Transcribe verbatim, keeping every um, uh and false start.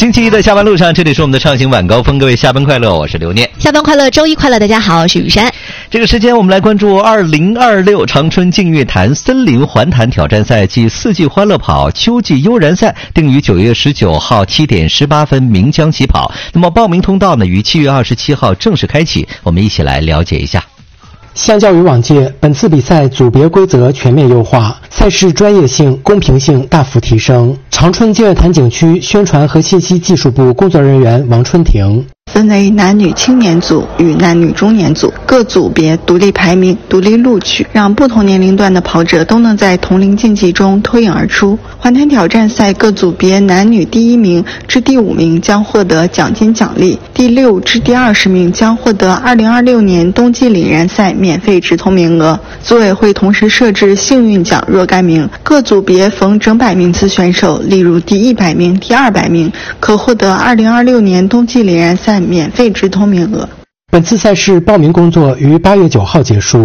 星期一的下班路上，这里是我们的畅行晚高峰，各位下班快乐，我是刘念。 下班快乐，周一快乐，大家好，我是雨山。 这个时间我们来关注二零二六长春净月潭森林环潭挑战赛暨四季欢乐跑秋季悠然赛定于九月十九号七点十八分岷江起跑。那么报名通道呢，于七月二十七号正式开启，我们一起来了解一下。 相较于往届，本次比赛组别规则全面优化，赛事专业性、公平性大幅提升。长春净月潭景区宣传和信息技术部工作人员王春婷。 分为男女青年组与男女中年组，各组别独立排名、独立录取，让不同年龄段的跑者都能在同龄竞技中脱颖而出。环潭挑战赛各组别男女第一名至第五名将获得奖金奖励，第六至第二十名将获得二零二六年冬季岭然赛免费直通名额。组委会同时设置幸运奖若干名，各组别逢整百名次选手，例如第一百名、第二百名，可获得二零二六年冬季岭然赛免费直通名额。 本次赛事报名工作于八月九号结束。